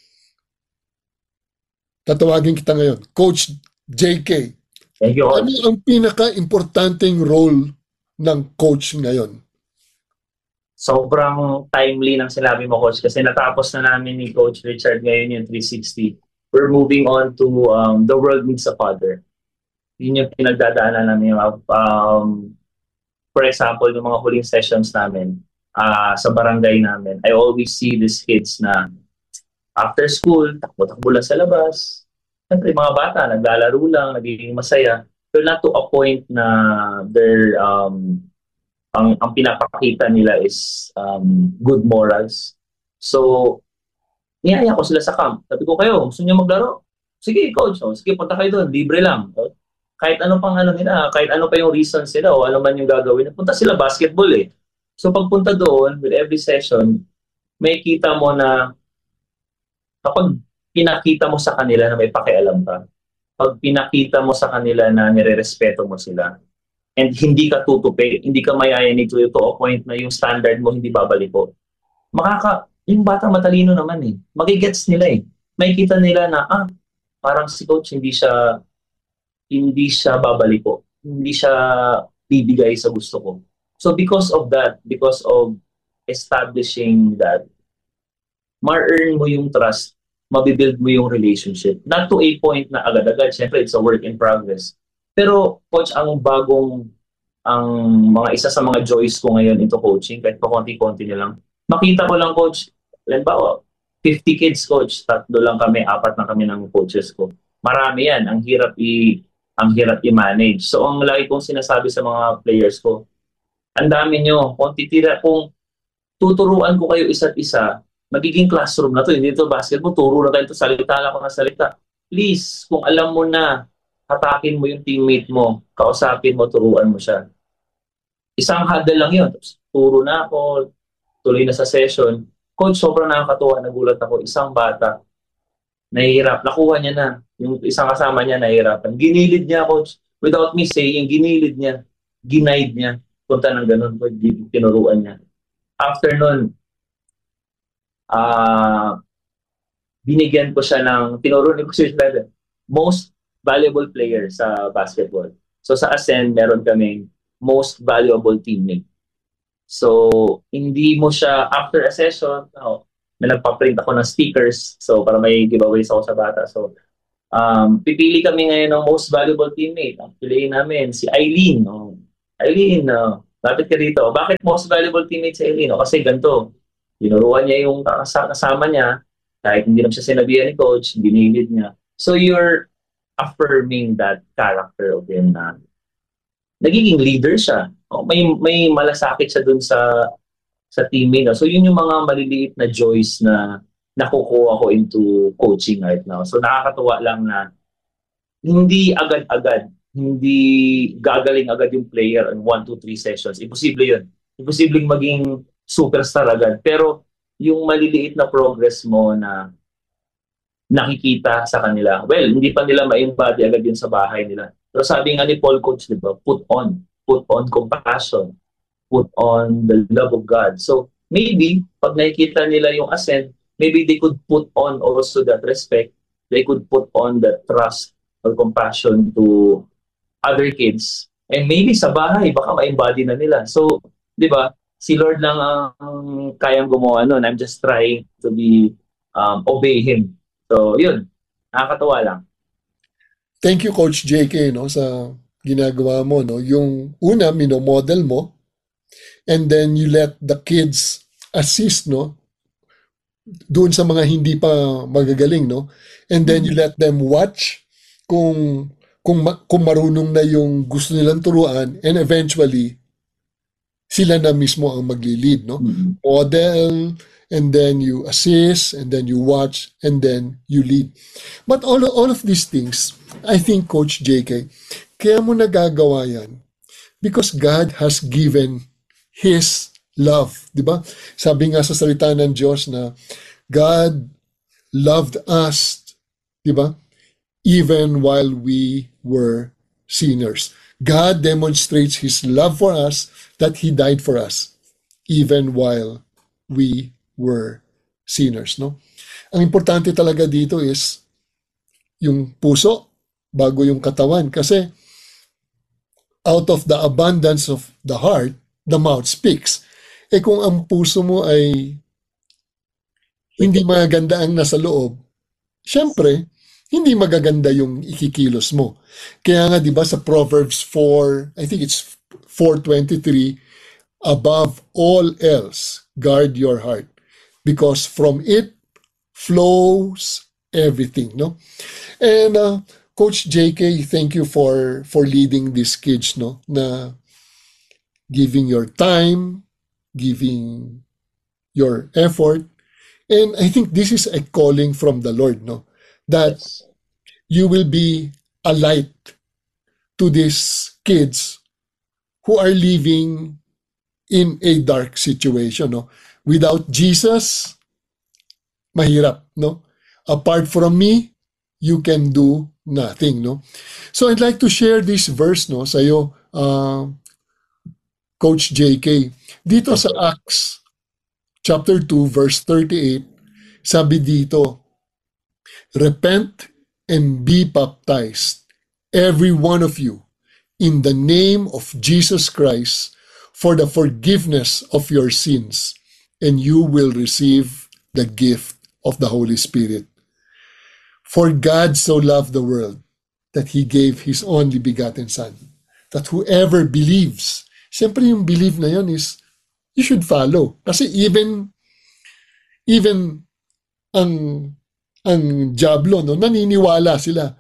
tatawagin kita ngayon, Coach J K. Thank you, Ano Coach. ang pinaka-importanting role ng coach ngayon? Sobrang timely ng sinabi mo, Coach, kasi natapos na namin ni Coach Richard ngayon yung three sixty. We're moving on to um, The World Needs a Father. Yun yung pinagdadaanan namin. Um, for example, yung mga huling sessions namin uh, sa barangay namin, I always see these kids na after school, takbo-takbo lang sa labas. Siyempre, mga bata, naglalaro lang, nagiging masaya. Pero not to a point na they're, um, ang, ang pinapakita nila is um, good morals. So, niyaya ko sila sa camp. Sabi ko, kayo, gusto niyo maglaro? Sige, coach. O, sige, punta kayo doon. Libre lang. Kahit ano pang ano nila, kahit ano pa yung reasons nila o ano man yung gagawin, punta sila basketball eh. So pagpunta doon, with every session, may kita mo na kapag pinakita mo sa kanila na may pakialam ka, pag pinakita mo sa kanila na nire-respeto mo sila, and hindi ka tutupi, hindi ka mayayanig to a point na yung standard mo hindi babaliko, makaka, yung bata matalino naman eh. Magigets nila eh. May kita nila na, ah, parang si coach hindi siya hindi siya babaliko. Hindi siya bibigay sa gusto ko. So because of that, because of establishing that, ma-earn mo yung trust, mabibuild mo yung relationship. Not to a point na agad-agad. Siyempre, it's a work in progress. Pero, coach, ang bagong, ang mga isa sa mga joys ko ngayon into coaching, kahit pa konti-konti na lang, makita ko lang, coach, halimbawa, fifty kids, coach, tatlo lang kami, apat na kami ng coaches ko. Marami yan. Ang hirap i- ang hirap i-manage. So, ang lagi kong sinasabi sa mga players ko, ang dami nyo, kung titira, kung tuturuan ko kayo isa't isa, magiging classroom na to. Hindi to basketball, turo na tayo ito, salita lang ako ng salita. Please, kung alam mo na, hatakin mo yung teammate mo, kausapin mo, turuan mo siya. Isang huddle lang yun. Turo na ako, tuloy na sa session. Coach, sobrang nakakatuwa, nagulat ako, isang bata, nahihirap, nakuha niya na. Yung isang kasama niya nahihirapan. Ginilid niya, coach. Without me saying, ginilid niya. Ginaid niya. Punta ng ganun, tinuruan niya. After nun, uh, binigyan ko siya ng, tinuruan ko siya most valuable player sa basketball. So sa Ascend, meron kaming most valuable teammate. So, hindi mo siya, after a session, oh, may nagpa-print ako ng stickers. So, para may giveaways ako sa bata. So, um, pipili kami ngayon ng most valuable teammate. Ang piliin namin, si Eileen. Oh. Eileen, uh, lapit ka dito. Bakit most valuable teammate si Eileen? Oh, kasi ganito, tinuruan niya yung kasama niya, kahit hindi naman siya sinabihan ni coach, binilid niya. So you're affirming that character of him na nagiging leader siya. Oh, may may malasakit siya dun sa sa teammate. No? So yun yung mga maliliit na joys na nakukuha ko into coaching right now. So nakakatuwa lang na hindi agad-agad, hindi gagaling agad yung player in one, two, three sessions. Imposible yun. Imposibleng maging superstar agad. Pero yung maliliit na progress mo na nakikita sa kanila, well, hindi pa nila ma-embody agad yun sa bahay nila. Pero sabi nga ni Paul Coach, di ba, put on. Put on compassion. Put on the love of God. So maybe, pag nakikita nila yung ascent, maybe they could put on also that respect. They could put on that trust or compassion to other kids. And maybe sa bahay, baka ma-embody na nila. So, di ba, si Lord lang ang kayang gumawa nun. I'm just trying to be, um, obey Him. So, yun. Nakakatuwa lang. Thank you, Coach J K, no, sa ginagawa mo. No? Yung una, minomodel mo, and then you let the kids assist, no, doon sa mga hindi pa magagaling, no? And then you let them watch kung kung kung marunong na yung gusto nilang turuan, and eventually sila na mismo ang magli-lead, no? Mm-hmm. Model, and then you assist, and then you watch, and then you lead. But all all of these things, I think, Coach J K, kaya mo nagagawa yan because God has given His love, di ba? Sabi nga sa salita ng Diyos na God loved us, di ba? Even while we were sinners. God demonstrates His love for us that He died for us even while we were sinners, no? Ang importante talaga dito is yung puso bago yung katawan kasi out of the abundance of the heart, the mouth speaks. Eh kung ang puso mo ay hindi magaganda ang nasa loob, syempre, hindi magaganda yung ikikilos mo. Kaya nga, di ba, sa Proverbs four, I think it's four twenty-three, above all else, guard your heart, because from it flows everything, no? And uh, Coach J K, thank you for for leading these kids, no? Na giving your time, giving your effort. And I think this is a calling from the Lord, no? That you will be a light to these kids who are living in a dark situation, no? Without Jesus, mahirap, no? Apart from me, you can do nothing, no? So I'd like to share this verse, no, sa'yo, uh, Coach J K. Dito sa Acts chapter two, verse thirty-eight, sabi dito, repent and be baptized, every one of you, in the name of Jesus Christ, for the forgiveness of your sins, and you will receive the gift of the Holy Spirit. For God so loved the world that He gave His only begotten Son, that whoever believes, siyempre yung believe na yun is, you should follow. Kasi even, even ang, ang Diablo, no, naniniwala sila.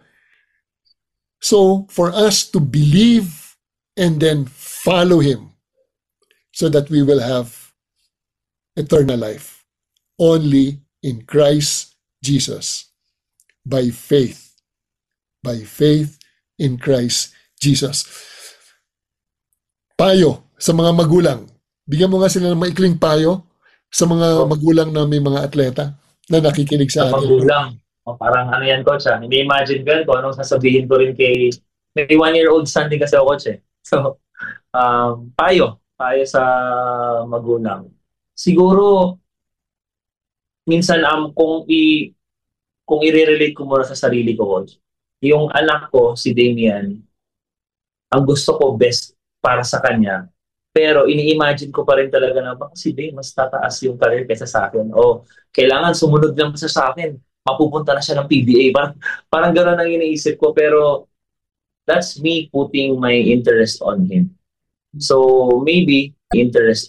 So, for us to believe and then follow Him so that we will have eternal life only in Christ Jesus by faith. By faith in Christ Jesus. Payo sa mga magulang. Bigyan mo nga sila ng maikling payo sa mga magulang na may mga atleta na nakikinig sa atin. Magulang. O, parang ano yan, Coach, ha? Hindi imagine ko yan kung anong sasabihin ko rin kay may one-year-old son din kasi ako, Coach, eh. So, um, payo. Payo sa magulang. Siguro, minsan, um, kung i kung i-relate ko muna sa sarili ko, Coach, yung anak ko, si Damian, ang gusto ko best para sa kanya, Pero ini-imagine ko pa rin talaga na baka si Bey mas tataas yung career kaysa sa akin. O kailangan sumunod lang siya sa akin. Mapupunta na siya ng P B A. Parang, parang gano'n ang iniisip ko. Pero that's me putting my interest on him. So maybe interest